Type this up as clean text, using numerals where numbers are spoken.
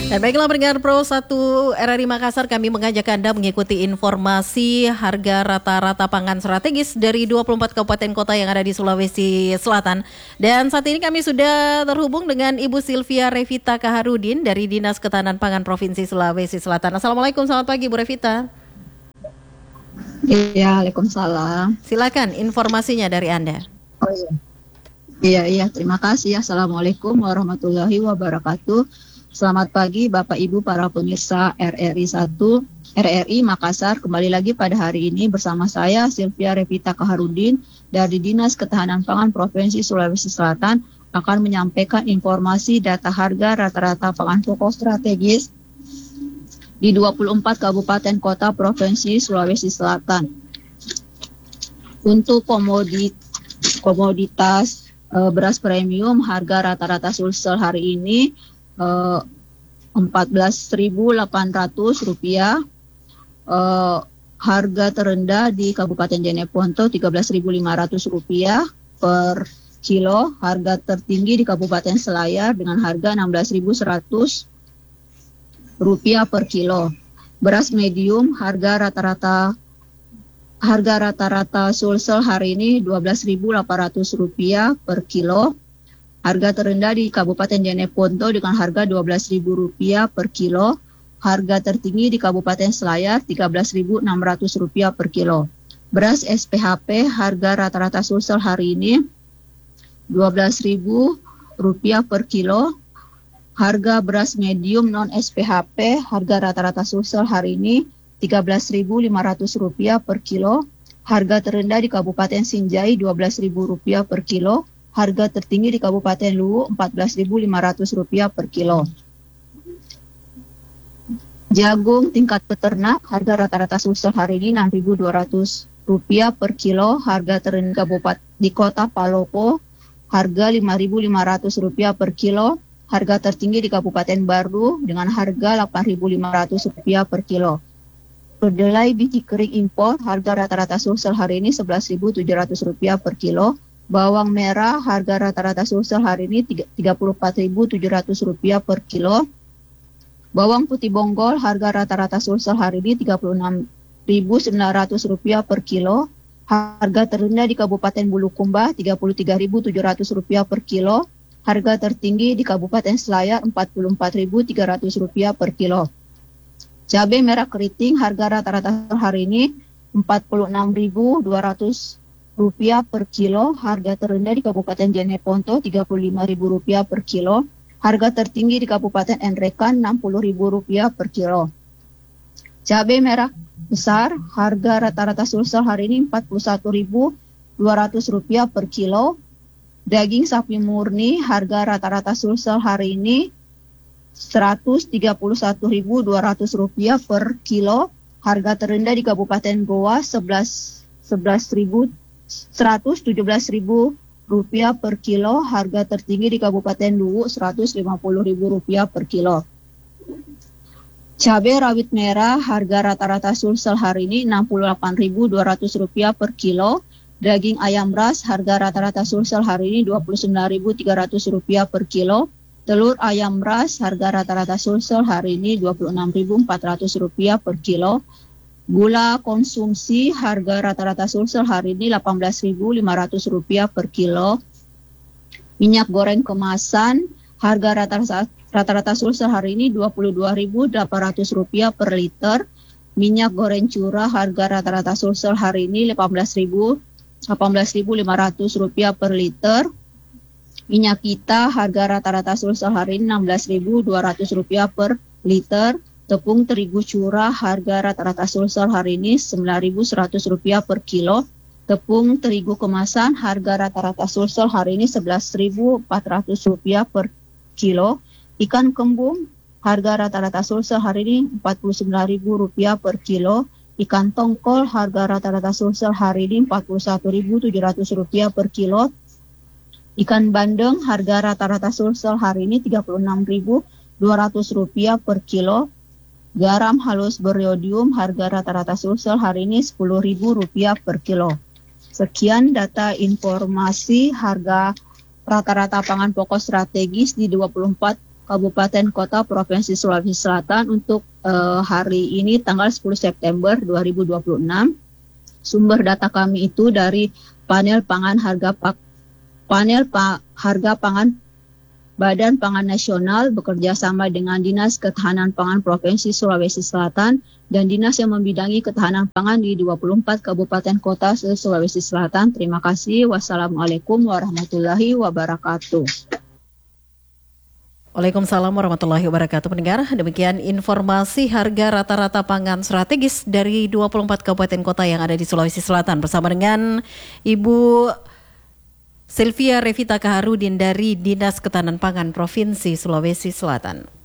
Dan baiklah pendengar Pro 1 RRI Makassar, kami mengajak Anda mengikuti informasi harga rata-rata pangan strategis dari 24 kabupaten kota yang ada di Sulawesi Selatan. Dan saat ini kami sudah terhubung dengan Ibu Sylvia Revita Kaharudin dari Dinas Ketahanan Pangan Provinsi Sulawesi Selatan. Assalamualaikum, selamat pagi Bu Revita. Iya, Waalaikumsalam. Silakan informasinya dari Anda. Oh iya, terima kasih. Assalamualaikum warahmatullahi wabarakatuh. Selamat pagi Bapak Ibu para pemirsa RRI 1, RRI Makassar. Kembali lagi pada hari ini bersama saya Sylvia Revita Kaharudin dari Dinas Ketahanan Pangan Provinsi Sulawesi Selatan akan menyampaikan informasi data harga rata-rata pangan pokok strategis di 24 kabupaten kota Provinsi Sulawesi Selatan. Untuk komoditas beras premium, harga rata-rata Sulsel hari ini Rp14.800. Harga terendah di Kabupaten Jeneponto Rp13.500 per kilo. Harga tertinggi di Kabupaten Selayar dengan harga Rp16.100 per kilo. Beras medium harga rata-rata Sulsel hari ini Rp12.800 per kilo. Harga terendah di Kabupaten Jeneponto dengan harga Rp12.000 per kilo. Harga tertinggi di Kabupaten Selayar Rp13.600 per kilo. Beras SPHP harga rata-rata Sulsel hari ini Rp12.000 per kilo. Harga beras medium non SPHP harga rata-rata Sulsel hari ini Rp13.500 per kilo. Harga terendah di Kabupaten Sinjai Rp12.000 per kilo. Harga tertinggi di Kabupaten Luwu Rp14.500 per kilo. Jagung tingkat peternak harga rata-rata Sulsel hari ini Rp6.200 per kilo. Harga terendah di Kota Palopo harga Rp5.500 per kilo. Harga tertinggi di Kabupaten Bardu dengan harga Rp8.500 per kilo. Kedelai biji kering impor harga rata-rata Sulsel hari ini Rp11.700 per kilo. Bawang merah harga rata-rata Sulsel hari ini Rp34.700 per kilo. Bawang putih bonggol harga rata-rata Sulsel hari ini Rp36.900 per kilo. Harga terendah di Kabupaten Bulukumba Rp33.700 per kilo. Harga tertinggi di Kabupaten Selayar Rp44.300 per kilo. Cabai merah keriting harga rata-rata hari ini Rp46.200 per kilo. Harga terendah di Kabupaten Jeneponto Rp35.000 per kilo. Harga tertinggi di Kabupaten Enrekan Rp60.000 per kilo. Cabai merah besar harga rata-rata Sulsel hari ini Rp41.200 per kilo. Daging sapi murni harga rata-rata Sulsel hari ini Rp131.200 per kilo. Harga terendah di Kabupaten Goa Rp117.000 per kilo. Harga tertinggi di Kabupaten Luwu Rp150.000 per kilo. Cabai rawit merah harga rata-rata Sulsel hari ini Rp68.200 per kilo. Daging ayam ras harga rata-rata Sulsel hari ini Rp29.300 per kilo. Telur ayam ras harga rata-rata Sulsel hari ini Rp26.400 per kilo. Gula konsumsi harga rata-rata Sulsel hari ini Rp18.500 per kilo. Minyak goreng kemasan harga rata-rata Sulsel hari ini Rp22.800 per liter. Minyak goreng curah harga rata-rata Sulsel hari ini Rp18.500 per liter. Minyak kita harga rata-rata Sulsel hari ini Rp16.200 per liter. Tepung terigu curah harga rata-rata Sulsel hari ini Rp9.100 per kilo. Tepung terigu kemasan harga rata-rata Sulsel hari ini Rp11.400 per kilo. Ikan kembung harga rata-rata Sulsel hari ini Rp49.000 per kilo. Ikan tongkol harga rata-rata Sulsel hari ini Rp41.700 per kilo. Ikan bandeng harga rata-rata Sulsel hari ini Rp36.200 per kilo. Garam halus beriodium harga rata-rata Sulsel hari ini Rp10.000 per kilo. Sekian data informasi harga rata-rata pangan pokok strategis di 24 kabupaten kota Provinsi Sulawesi Selatan untuk hari ini tanggal 10 September 2026. Sumber data kami itu dari panel harga pangan Badan Pangan Nasional bekerja sama dengan Dinas Ketahanan Pangan Provinsi Sulawesi Selatan dan dinas yang membidangi ketahanan pangan di 24 kabupaten kota Sulawesi Selatan. Terima kasih. Wassalamualaikum warahmatullahi wabarakatuh. Waalaikumsalam warahmatullahi wabarakatuh. Pendengar, demikian informasi harga rata-rata pangan strategis dari 24 kabupaten kota yang ada di Sulawesi Selatan bersama dengan Ibu Sylvia Revita Kaharudin dari Dinas Ketahanan Pangan Provinsi Sulawesi Selatan.